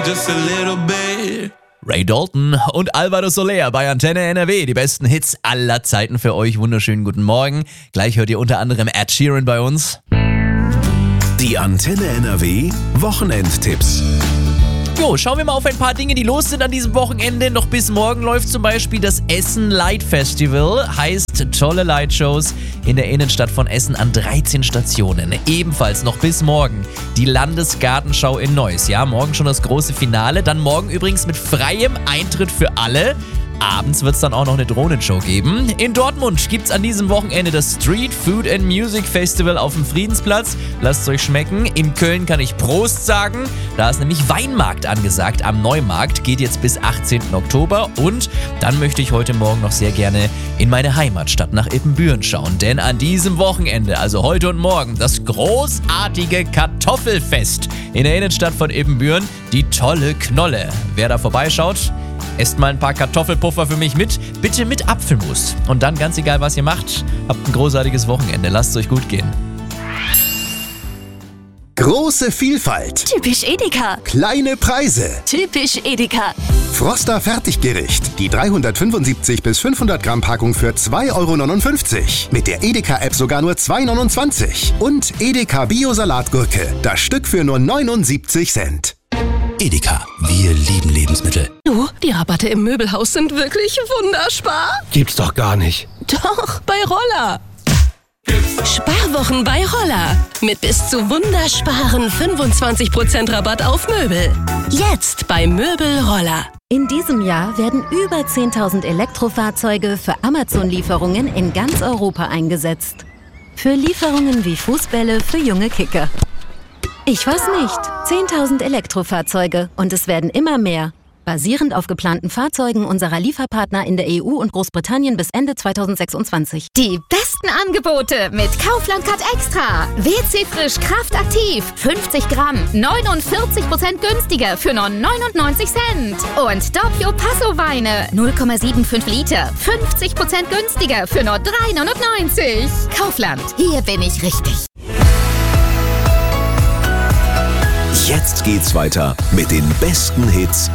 Just a little bit. Ray Dalton und Alvaro Soler bei Antenne NRW. Die besten Hits aller Zeiten für euch. Wunderschönen guten Morgen. Gleich hört ihr unter anderem Ed Sheeran bei uns. Die Antenne NRW Wochenendtipps. Jo, schauen wir mal auf ein paar Dinge, die los sind an diesem Wochenende. Noch bis morgen läuft zum Beispiel das Essen Light Festival. Heißt tolle Lightshows in der Innenstadt von Essen an 13 Stationen. Ebenfalls noch bis morgen die Landesgartenschau in Neuss. Ja, morgen schon das große Finale. Dann morgen übrigens mit freiem Eintritt für alle. Abends wird es dann auch noch eine Drohnenshow geben. In Dortmund gibt es an diesem Wochenende das Street Food and Music Festival auf dem Friedensplatz. Lasst es euch schmecken. In Köln kann ich Prost sagen. Da ist nämlich Weinmarkt angesagt am Neumarkt. Geht jetzt bis 18. Oktober. Und dann möchte ich heute Morgen noch sehr gerne in meine Heimatstadt nach Ippenbüren schauen. Denn an diesem Wochenende, also heute und morgen, das großartige Kartoffelfest in der Innenstadt von Ippenbüren. Die tolle Knolle. Wer da vorbeischaut, esst mal ein paar Kartoffelpuffer für mich mit, bitte mit Apfelmus. Und dann, ganz egal was ihr macht, habt ein großartiges Wochenende. Lasst es euch gut gehen. Große Vielfalt. Typisch Edeka. Kleine Preise. Typisch Edeka. Froster Fertiggericht. Die 375 bis 500 Gramm Packung für 2,59 €. Mit der Edeka-App sogar nur 2,29 €. Und Edeka Bio-Salatgurke. Das Stück für nur 79 Cent. Edeka, wir lieben Lebensmittel. Du, die Rabatte im Möbelhaus sind wirklich wunderbar. Gibt's doch gar nicht. Doch, bei Roller. Sparwochen bei Roller. Mit bis zu wundersparen 25% Rabatt auf Möbel. Jetzt bei Möbel Roller. In diesem Jahr werden über 10.000 Elektrofahrzeuge für Amazon-Lieferungen in ganz Europa eingesetzt. Für Lieferungen wie Fußbälle für junge Kicker. Ich weiß nicht. 10.000 Elektrofahrzeuge und es werden immer mehr. Basierend auf geplanten Fahrzeugen unserer Lieferpartner in der EU und Großbritannien bis Ende 2026. Die besten Angebote mit Kaufland Card Extra. WC Frisch Kraft Aktiv. 50 Gramm. 49% günstiger für nur 99 Cent. Und Doppio Passo Weine. 0,75 Liter. 50% günstiger für nur 3,99 €. Kaufland. Hier bin ich richtig. Jetzt geht's weiter mit den besten Hits